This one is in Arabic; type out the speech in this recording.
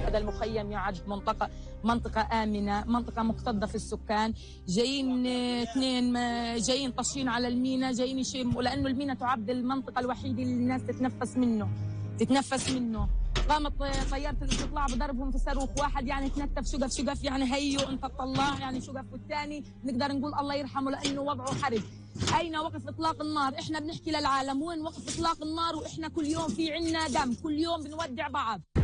هذا المخيم يعد منطقة آمنة، منطقة مكتظة في السكان. جايين اثنين جايين طاشين على المينا، جايين يشموا، لأنه المينا تعد المنطقة الوحيدة اللي الناس تتنفس منه. قامت طيارة الاستطلاع بضربهم في صاروخ واحد، يعني تنتف شقف يعني هيو انت تطلع يعني شقف، والثاني نقدر نقول الله يرحمه لأنه وضعه حرج. أين وقف إطلاق النار؟ إحنا بنحكي للعالم وين وقف إطلاق النار، وإحنا كل يوم في عنا دم، كل يوم بنودع بعض.